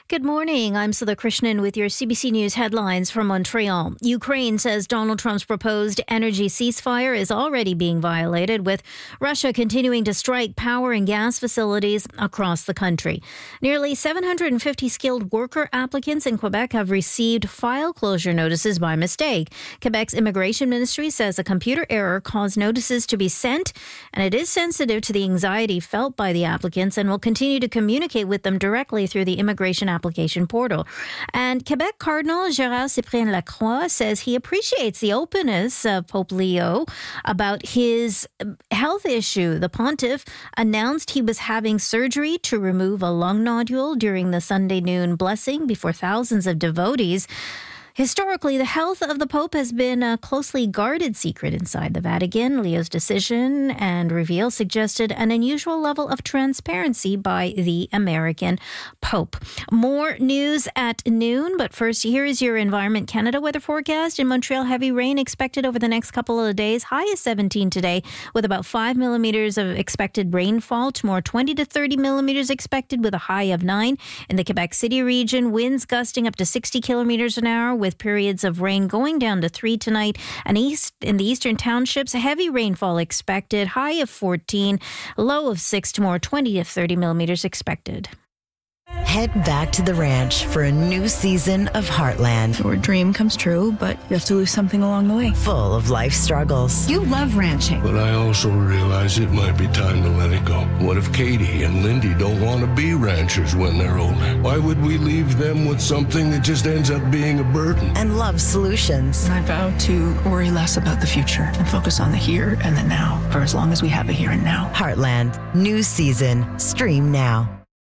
Good morning. I'm Sudha Krishnan with your CBC News headlines from Montreal. Ukraine says Donald Trump's proposed energy ceasefire is already being violated, with Russia continuing to strike power and gas facilities across the country. Nearly 750 skilled worker applicants in Quebec have received file closure notices by mistake. Quebec's immigration ministry says a computer error caused notices to be sent, and it is sensitive to the anxiety felt by the applicants and will continue to communicate with them directly through the immigration application portal. And Quebec Cardinal Gérard Cyprien Lacroix says he appreciates the openness of Pope Leo about his health issue. The pontiff announced he was having surgery to remove a lung nodule during the Sunday noon blessing before thousands of devotees. Historically, the health of the Pope has been a closely guarded secret inside the Vatican. Leo's decision and reveal suggested an unusual level of transparency by the American Pope. More news at noon, but first, here is your Environment Canada weather forecast. In Montreal, heavy rain expected over the next couple of days. High is 17 today, with about 5 millimeters of expected rainfall. Tomorrow, 20 to 30 millimeters expected, with a high of 9. In the Quebec City region, winds gusting up to 60 kilometers an hour, with periods of rain going down to 3 tonight. And in the eastern townships, heavy rainfall expected, high of 14, low of 6 tomorrow, 20 to 30 millimeters expected. Head back to the ranch for a new season of Heartland. Your dream comes true, but you have to lose something along the way. Full of life struggles. You love ranching. But I also realize it might be time to let it go. What if Katie and Lindy don't want to be ranchers when they're older? Why would we leave them with something that just ends up being a burden? And love solutions. I vow to worry less about the future and focus on the here and the now for as long as we have a here and now. Heartland, new season. Stream now.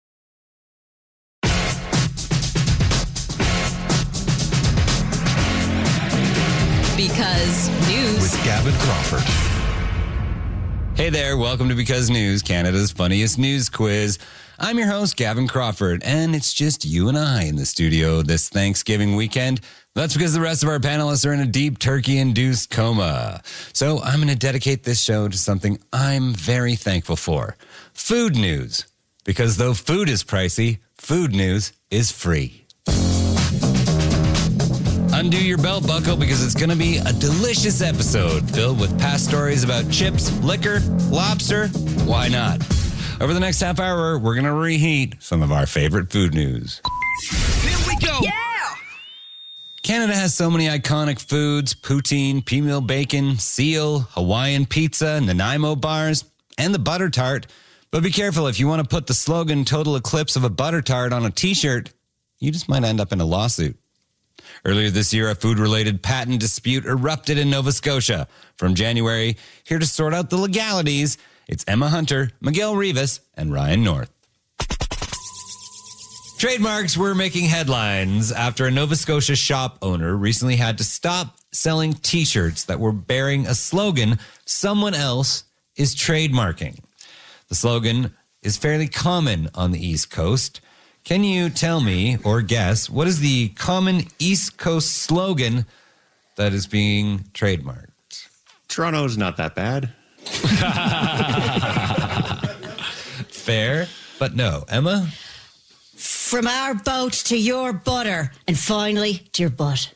Because News with Gavin Crawford. Hey there, welcome to Because News, Canada's funniest news quiz. I'm your host, Gavin Crawford, and it's just you and I in the studio this Thanksgiving weekend. That's because the rest of our panelists are in a deep turkey-induced coma. So I'm going to dedicate this show to something I'm very thankful for. Food news. Because though food is pricey, food news is free. Undo your belt buckle because it's going to be a delicious episode filled with past stories about chips, liquor, lobster. Why not? Over the next half hour, we're going to reheat some of our favorite food news. Here we go. Yeah! Canada has so many iconic foods: poutine, pea meal bacon, seal, Hawaiian pizza, Nanaimo bars, and the butter tart. But be careful, if you want to put the slogan "Total Eclipse of a Butter Tart" on a t-shirt, you just might end up in a lawsuit. Earlier this year, a food-related patent dispute erupted in Nova Scotia. From January, here to sort out the legalities, it's Emma Hunter, Miguel Rivas, and Ryan North. Trademarks were making headlines after a Nova Scotia shop owner recently had to stop selling T-shirts that were bearing a slogan someone else is trademarking. The slogan is fairly common on the East Coast. Can you tell me or guess what is the common East Coast slogan that is being trademarked? Toronto's not that bad. Fair, but no. Emma? From our boat to your butter, and finally to your butt.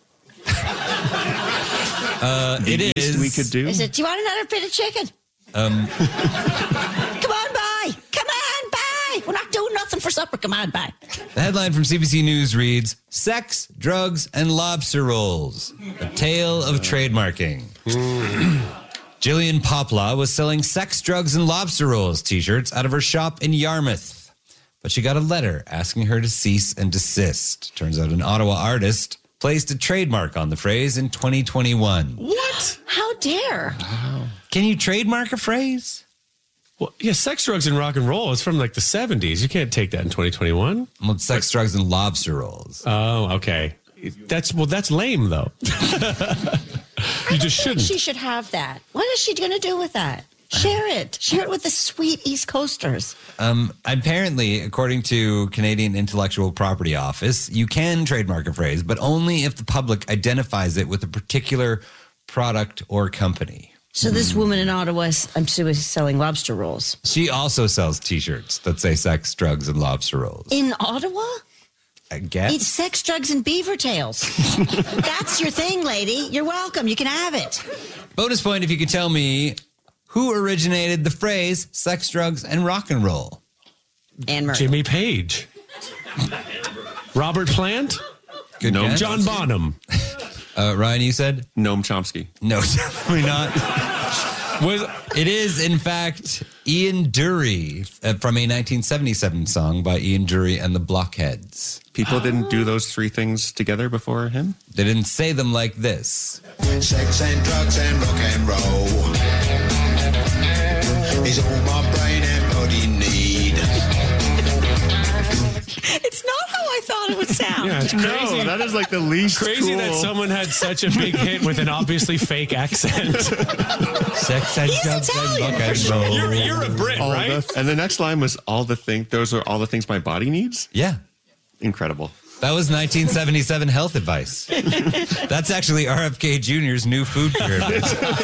It is. We could do. Is it? Do you want another bit of chicken? Come on by. Come on by. We're not doing nothing for supper. Come on by. The headline from CBC News reads, "Sex, Drugs, and Lobster Rolls, a tale of trademarking." Jillian Poplar was selling sex, drugs, and lobster rolls T-shirts out of her shop in Yarmouth. But she got a letter asking her to cease and desist. Turns out an Ottawa artist placed a trademark on the phrase in 2021. What? How dare? Can you trademark a phrase? Well, yeah, sex, drugs, and rock and roll is from like the 70s. You can't take that in 2021. Well, it's sex, drugs, and lobster rolls. Oh, okay. That's lame, though. You just shouldn't. She should have that. What is she going to do with that? Share it. Share it with the sweet East Coasters. Apparently, according to Canadian Intellectual Property Office, you can trademark a phrase, but only if the public identifies it with a particular product or company. So this woman in Ottawa, I'm sure, is selling lobster rolls. She also sells T-shirts that say sex, drugs, and lobster rolls. In Ottawa? I guess. Eat sex, drugs, and beaver tails. That's your thing, lady. You're welcome. You can have it. Bonus point if you could tell me who originated the phrase sex, drugs, and rock and roll. Anne Murray. Jimmy Page. Robert Plant. Good No. guess. John Bonham. Ryan, you said? Noam Chomsky. No, definitely not. It is, in fact, Ian Dury from a 1977 song by Ian Dury and the Blockheads. People didn't do those three things together before him? They didn't say them like this. Sex and drugs and rock and roll is all my brain and body need. It's not how I thought it would sound. Yeah, it's crazy. No, that is like the least Crazy cool. that someone had such a big hit with an obviously fake accent. Sex and He's drugs and Italian, rock and roll. You're a Brit, All right? and the next line was those are all the things my body needs? Yeah. Incredible. That was 1977 health advice. That's actually RFK Jr.'s new food pyramid.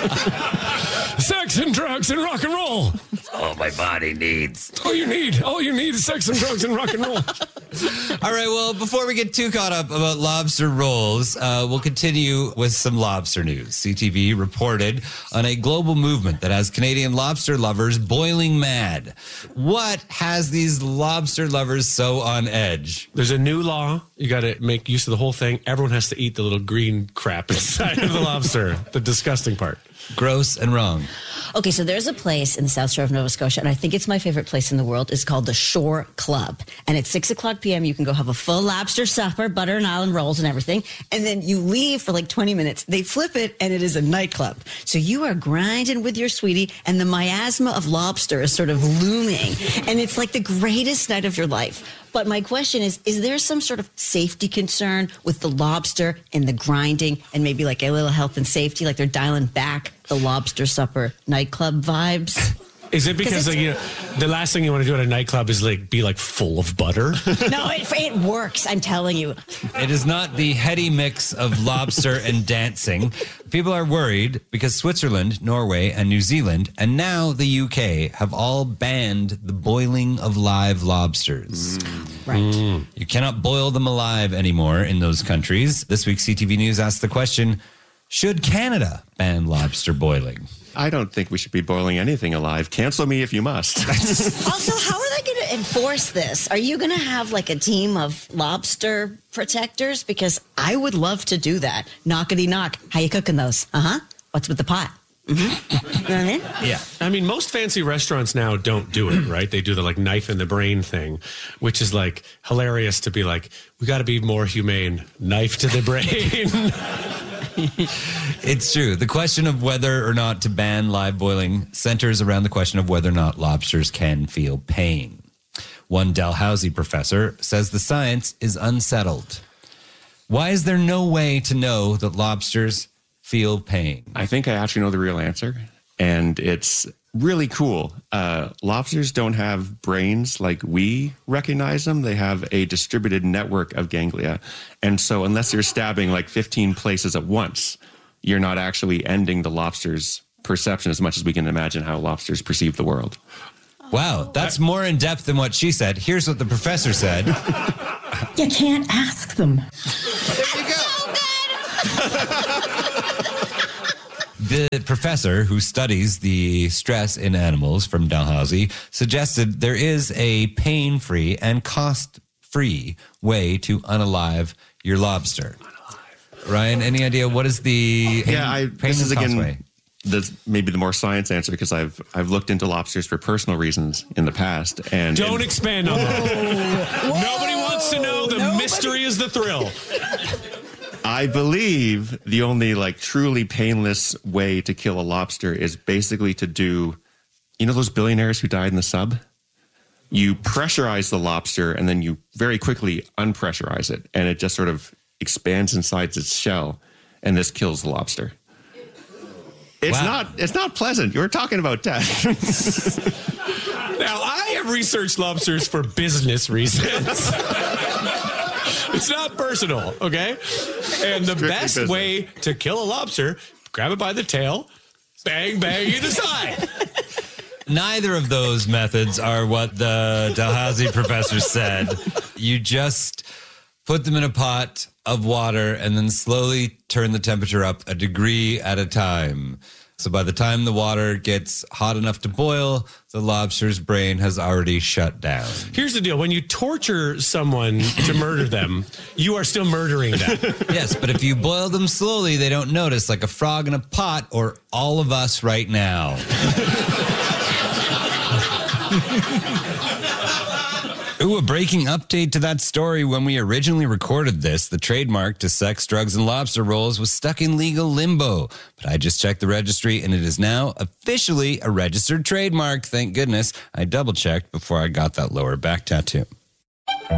Sex and drugs and rock and roll. All my body needs. All you need is sex and drugs and rock and roll. All right, well, before we get too caught up about lobster rolls, we'll continue with some lobster news. CTV reported on a global movement that has Canadian lobster lovers boiling mad. What has these lobster lovers so on edge? There's a new law. You got to make use of the whole thing. Everyone has to eat the little green crap inside of the lobster, the disgusting part. Gross and wrong. Okay, so there's a place in the South Shore of Nova Scotia, and I think it's my favorite place in the world. It's called the Shore Club. And at 6 o'clock p.m., you can go have a full lobster supper, butter and island rolls and everything. And then you leave for like 20 minutes. They flip it, and it is a nightclub. So you are grinding with your sweetie, and the miasma of lobster is sort of looming. And it's like the greatest night of your life. But my question is there some sort of safety concern with the lobster and the grinding and maybe like a little health and safety, like they're dialing back the lobster supper nightclub vibes? Is it because the last thing you want to do at a nightclub is be full of butter? No, it works. I'm telling you. It is not the heady mix of lobster and dancing. People are worried because Switzerland, Norway, and New Zealand, and now the UK, have all banned the boiling of live lobsters. Right. You cannot boil them alive anymore in those countries. This week, CTV News asked the question, should Canada ban lobster boiling? I don't think we should be boiling anything alive. Cancel me if you must. Also, how are they going to enforce this? Are you going to have like a team of lobster protectors? Because I would love to do that. Knockety knock. How you cooking those? What's with the pot? Mm-hmm. You know what I mean? Yeah. I mean, most fancy restaurants now don't do it, right? They do the knife in the brain thing, which is hilarious to be we got to be more humane. Knife to the brain. It's true. The question of whether or not to ban live boiling centers around the question of whether or not lobsters can feel pain. One Dalhousie professor says the science is unsettled. Why is there no way to know that lobsters feel pain? I think I actually know the real answer, and it's really cool. Lobsters don't have brains like we recognize them. They have a distributed network of ganglia. And so unless you're stabbing 15 places at once, you're not actually ending the lobster's perception as much as we can imagine how lobsters perceive the world. Wow, that's more in depth than what she said. Here's what the professor said. You can't ask them. There you go. The professor who studies the stress in animals from Dalhousie suggested there is a pain-free and cost-free way to unalive your lobster. Ryan, any idea what is the pain this is and cost again way? maybe the more science answer, because I've looked into lobsters for personal reasons in the past. And Don't expand on that. Nobody wants to know. The mystery is the thrill. I believe the only truly painless way to kill a lobster is basically to do, those billionaires who died in the sub? You pressurize the lobster and then you very quickly unpressurize it, and it just sort of expands inside its shell, and this kills the lobster. It's not pleasant. You're talking about death. Now, I have researched lobsters for business reasons. It's not personal, okay? And the best way to kill a lobster, grab it by the tail, bang, bang, either side. Neither of those methods are what the Dalhousie professor said. You just put them in a pot of water, and then slowly turn the temperature up a degree at a time. So by the time the water gets hot enough to boil, the lobster's brain has already shut down. Here's the deal. When you torture someone to murder them, you are still murdering them. Yes, but if you boil them slowly, they don't notice, like a frog in a pot or all of us right now. Ooh, a breaking update to that story. When we originally recorded this, the trademark to sex, drugs, and lobster rolls was stuck in legal limbo. But I just checked the registry, and it is now officially a registered trademark. Thank goodness. I double-checked before I got that lower back tattoo.